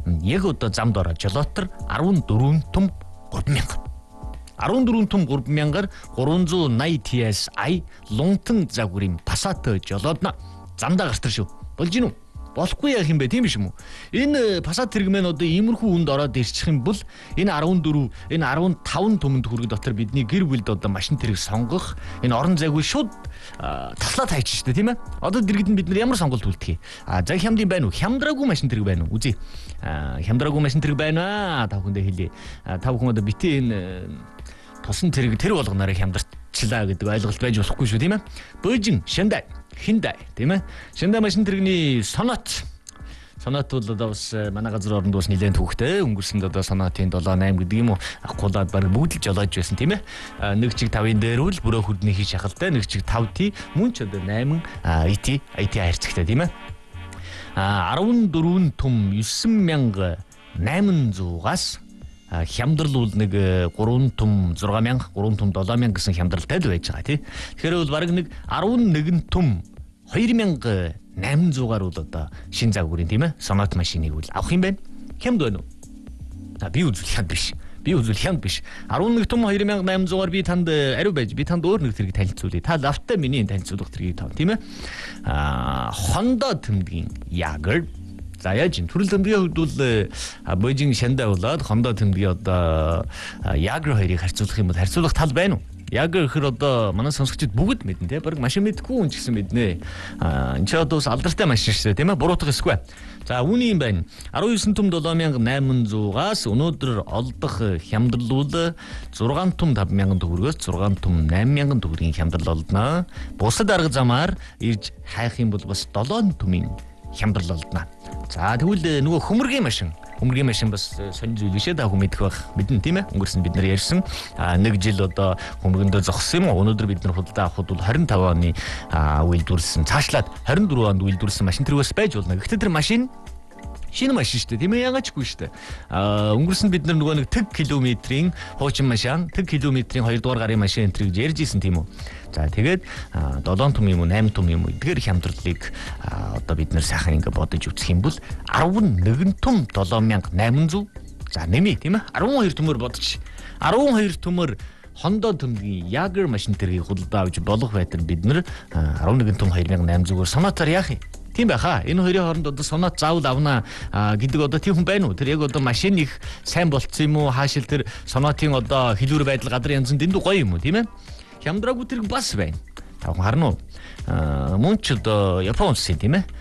Яг одоо замд ороо жолоотор 14 том 3000. 14 том 3000-аар 380 TSI лунтан загварын Passat жолоодно. Замдаа гартар шүү. Болж гин үү? Болохгүй яах юм бэ, тийм биш юм уу? Энэ Passat хэрэг мэн одоо иймэрхүү үнд ороод ирчих юм бол энэ 14, энэ 15 түмэнд хүрэх дотор бидний гэр бүлд одоо машин тэрэг сонгох энэ орон зайгүй шууд таслаад хайчих штэ, тийм ээ? Одоо дэргэд нь бид нар ямар сонголт үлдэх вэ? За хямдын байна уу? Хямдраагүй машин тэрэг байна уу? Үзье. Хямдраагүй машин тэрэг байна. Та бүхэндээ хэлье. Та бүхэн одоо битээ энэ тосон тэрэг тэр болгоноор хямдарчлаа гэдэг ойлголт байж болохгүй шүү, тийм ээ? Бөөжин, Hyundai, тийм ээ? Hyundai машин тэрэгний Sonat бол одоо бас манай газар оронд бас нэлээд төвхтэй. Өнгөрсөнд одоо Sonat-ийн 7-8 гэдэг юм уу? Ахгуулаад баг бүгд л жолоож байсан, тийм ээ? Нэг чиг 5-ын дээр үл бүрөө хүрдний хийж шахалтай, нэг чиг 5T, мөн ч одоо 8 IT харьцагтай, тийм ээ? 14 том 9800-аас хямдрал бол нэг 3 том 6000, 3 том 7000 гэсэн хямдралтай л байж байгаа тий. Тэгэхээр бол баг нэг 11 том 2800-аар бол одоо шин загварын тийм ээ Sonat машиныг бол авах юм байна. Хямд байна уу? Би үзвэл хямд биш. 11 том 2800-аар би танд ариу байж би танд өөр нэг зэрэг танилцуулъя. Та лавтай миний танилцуулах зэргийг тав тийм ээ. Honda тэмдгийн Jaguar. За яаж юм төрөл тэмдгийн хувьд бол Бөөжин Hyundai болоод Honda тэмдгийн одоо Jaguar хоёрыг харьцуулах юм бол харьцуулах тал байна уу? Jaguar гэхэр одоо манай сонсогчид бүгд мэднэ те. Бараг машин мэдгүй хүн ч гэсэн мэднэ. Энд чи одоо бас алдартай машин шүү дээ тийм ээ. Буруутгах эсгүй. За үүний юм байна. 19 том 7800-аас өнөөдөр олдох хямдрал бол 6 том 5000 төгрөгөөс 6 том 8000 төгрөгийн хямдрал олдно. Бусад арга замаар ирж хайх юм бол бас 7 томын хямдрал олдно. За тэгвэл нөгөө хөмөргийн машин бас сонь зүйл бишээ та хүн мэдэх байх мэднэ тийм ээ. Өнгөрсөн бид нар ярьсан 1 жил одоо хөмөргөндөө зогссон юм. Өнөөдөр бид нар худалдаа авахд бол 25 оны үйлдвэрлэсэн цаашлаад 24 онд үйлдвэрлэсэн машин тэргээс байж болно. Гэхдээ тэр машин шинэ машин шүү дээ тийм ээ, ягаачгүй шүү дээ. Өнгөрсөнд бид нар нөгөө нэг тэг километрийн хуучин машин, тэг километрийн 2 дугаар гарын машин энэ гэж ярьж исэн тийм үү. За тэгээд 7 том юм уу 8 том юм уу эдгээр хямдралыг одоо бид нар сайхан ингэ бодож үзэх юм бол 11 том 7800 за нэмээ тийм ээ 12 төмөр бодож 12 төмөр Honda тэмдгийн Jaguar машин тэргийг худалдаа авч болох байтал бид нар 11 том 2800-аар Sonat-аар яах юм? Тийм байхаа. Энэ хоёрын хооронд одоо Sonat заавал авна гэдэг одоо тийм хүн байна уу? Тэр яг одоо машин их сайн болцсон юм уу? Хаашил тэр Sonat-ийн одоо хэлбэр байдал гадар янз нь дэндүү гоё юм уу? Тийм ээ? Хямдраагүй тэр бас байна. Тавхан харна уу? Мөн ч одоо Япон улсын тийм ээ?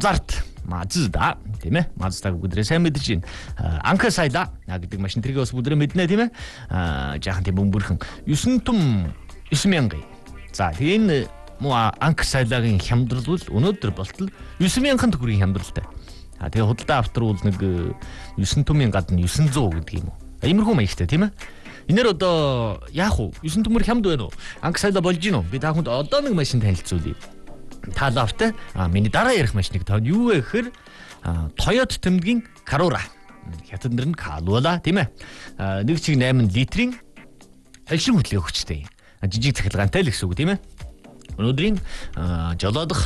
Mazda тийм ээ? Mazda бүгдрээ сайн мэдэж байна. Anka Saida гэдэг машин тэргээ бас бүгдрээ мэднэ тийм ээ? Жаахан тийм бөмбөрхөн 9 том 9000. За тэгээ энэ Anka Saida-гийн хямдрал бол өнөөдөр болтол 9000 төгрөгийн хямдралтай. Тэгээ худалдаа автор бол нэг 9 томын гадна 900 гэдэг юм уу? Иймэрхүү маягтай тийм ээ? Энээр одоо яах вэ? 9 төмөр хямд байна уу? Anka Saida болж гин үү? Би та хүнд одоо нэг машин танилцуулъя. Та лавтай миний дараа ярих машиныг тав юу вэ гэхээр Toyota тэмдгийн Corolla. Хятад нэр нь Corolla тийм ээ? 1.8 литрийн хальшин хөтлөө өгчтэй. Жижиг цахилгаантай л гэсэн үг тийм ээ? Өнөөдрийн жолоодох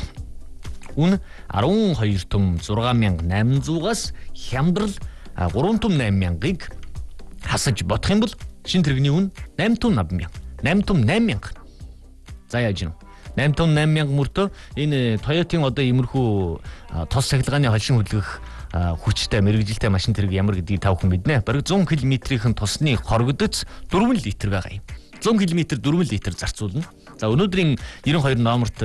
үн 12 том 6800-аас хямдрал 3 том 8000-ыг хасаж бодох юм бол шинэ тэрэгний үн 8 том 8000. 8 том 8000. За яаж юм? 8 том 8000 мөртөө энэ Toyota-ийн одоо иймэрхүү тос цахилгааны холшин хөдлөх хүчтэй мэрэгжилтэй машин тэрэг ямар гэдгийг та бүхэн мэднэ. Бараг 100 км-ийн тосны хоригдоц 4 литр байгаа юм. 100 км 4 литр зарцуулна. За өнөөдрийн 92 номерт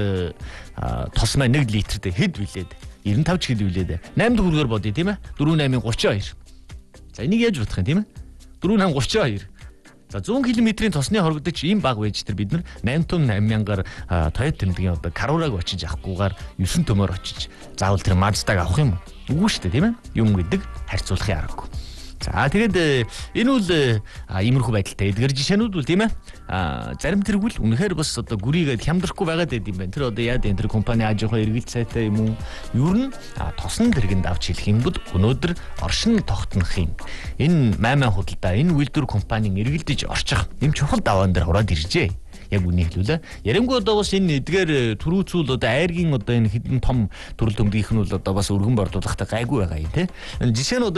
тос маань 1 литртэй хэд билээд 95 ч хэд билээд 8 төгрөгөөр бодъё тийм ээ 4832. За энийг яаж бодох юм тийм ээ 4832. За 100 км-ийн тосны хоригдож ийм баг байж тэр бид нар 8 том 8000-аар Toyota тэмдгийн одоо Corolla-г очиж авахгүйгээр 9 төмөр очиж заавал тэр Mazda-г авах юм уу? Үгүй шүү дээ тийм ээ юм гэдэг харьцуулахын аргагүй. За тэгээд энэ бол иймэрхүү байдалтай эдгээр жишээнүүд бол тийм ээ зарим тэргүүл үнэхээр бас одоо гүрийгээд хямдрахгүй байгаад байд юм байна. Тэр одоо яа энэ компани ажихаа эргэлт сайтай юм уу? Юу н тосон тэргэнд авч хэлэх юм бол өнөөдөр оршин тогтнох юм. Энэ 88 худалдаа энэ үйлдвэр компанийн эргэлдэж орчих юм чухал даваан дээр ороод иржээ. Яг үнийг хэлүүлээ. Ярингуй одоо бас энэ эдгээр төрүүцүүл одоо айргийн одоо энэ хідэн том төрөл төмдийнх нь бол одоо бас өргөн бордуулахтай гайгүй байгаа юм тий. Жишээ нь